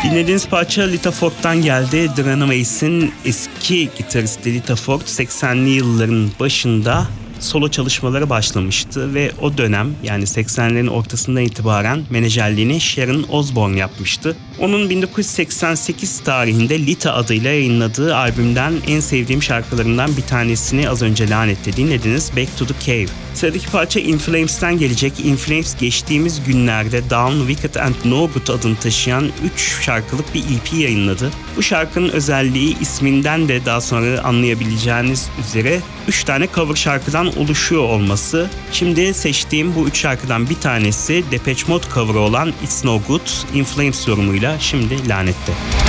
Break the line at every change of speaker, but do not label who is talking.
Dinlediğiniz parça Lita Ford'dan geldi. The Runaways'in eski gitaristi Lita Ford 80'li yılların başında solo çalışmaları başlamıştı ve o dönem, yani 80'lerin ortasından itibaren menajerliğini Sharon Osbourne yapmıştı. Onun 1988 tarihinde Lita adıyla yayınladığı albümden en sevdiğim şarkılarından bir tanesini az önce lanette dinlediniz, Back to the Cave. Sıradaki parça In Flames'ten gelecek. In Flames geçtiğimiz günlerde Down, Wicked and No Good adını taşıyan 3 şarkılık bir EP yayınladı. Bu şarkının özelliği, isminden de daha sonra anlayabileceğiniz üzere 3 tane cover şarkıdan oluşuyor olması. Şimdi seçtiğim bu 3 şarkıdan bir tanesi Depeche Mode cover'ı olan It's No Good, In Flames yorumuyla şimdi lanette.